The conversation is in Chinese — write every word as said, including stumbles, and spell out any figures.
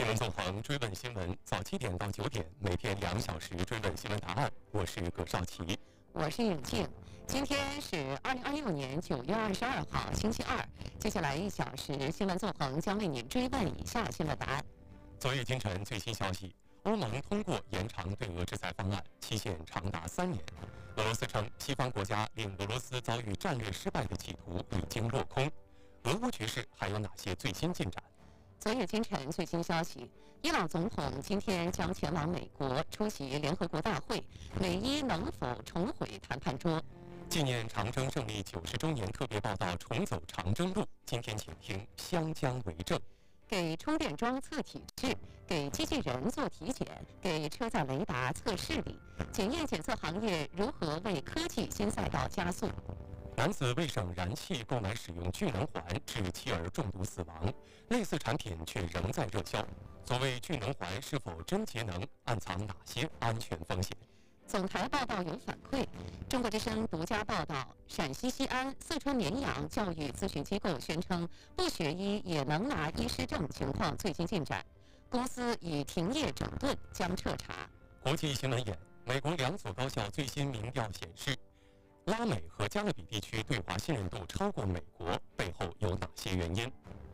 新闻纵横，追问新闻，早七点到九点，每天两小时追问新闻答案。我是葛少奇， 我是尹静。今天是二零二六年九月二十二号，星期二。接下来一小时，新闻纵横将为您追问以下新闻答案。 昨夜今晨最新消息，欧盟通过延长对俄制裁方案，期限长达三年。俄罗斯称，西方国家令俄罗斯遭遇战略失败的企图已经落空。俄乌局势还有哪些最新进展？ 昨夜今晨最新消息，伊朗总统今天将前往美国出席联合国大会，美伊能否重回谈判桌？ 纪念长征胜利九十周年特别报道重走长征路，今天请听湘江为证。 给充电桩测体质，给机器人做体检，给车载雷达测视力，检验检测行业如何为科技新赛道加速？ 男子为省燃气购买使用聚能环，致妻儿中毒死亡，类似产品却仍在热销。所谓聚能环是否真节能，暗藏哪些安全风险？ 总台报道有反馈，中国之声独家报道，陕西西安、四川绵阳教育咨询机构宣称，不学医也能拿医师证情况最新进展，公司已停业整顿，将彻查。 国际新闻眼，美国两所高校最新民调显示，拉美和加勒比地区对华信任度超过美国，背后有哪些原因？